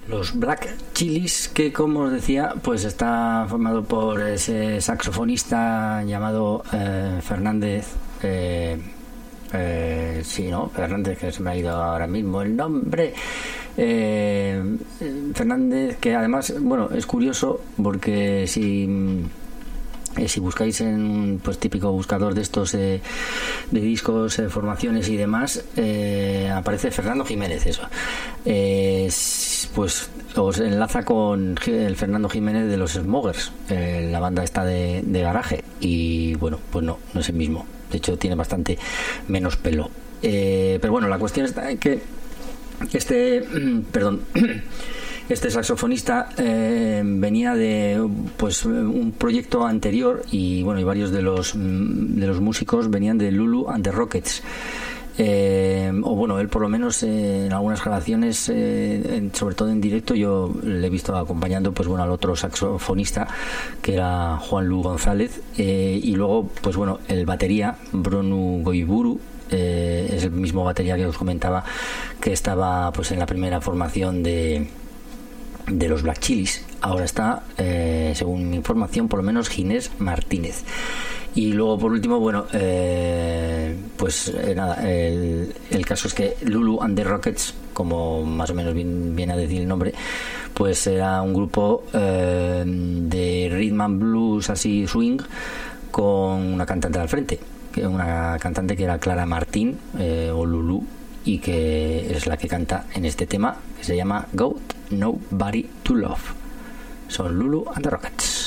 Los Black Chilis, que como os decía, pues está formado por ese saxofonista llamado Fernández. Fernández, que se me ha ido ahora mismo el nombre. Fernández, que además, bueno, es curioso porque si buscáis en pues típico buscador de estos de discos, formaciones y demás, aparece Fernando Jiménez, eso. Pues os enlaza con el Fernando Jiménez de los Smokers, la banda esta de garaje, y bueno, pues no es el mismo. De hecho tiene bastante menos pelo, pero bueno, la cuestión está en que este saxofonista venía de pues un proyecto anterior, y bueno, y varios de los músicos venían de Lulu and the Rockets, o bueno, él por lo menos en algunas grabaciones, sobre todo en directo, yo le he visto acompañando pues bueno al otro saxofonista, que era Juan Lu González, y luego pues bueno, el batería Bronu Goiburu, es el mismo batería que os comentaba que estaba pues en la primera formación de los Black Chilis. Ahora está, según mi información, por lo menos Ginés Martínez. Y luego por último, bueno, pues nada, el caso es que Lulu and the Rockets, como más o menos viene a decir el nombre, pues era un grupo de rhythm and blues, así swing, con una cantante al frente, una cantante que era Clara Martín, o Lulu, y que es la que canta en este tema, que se llama Got Nobody to Love. Son Lulu and the Rockets.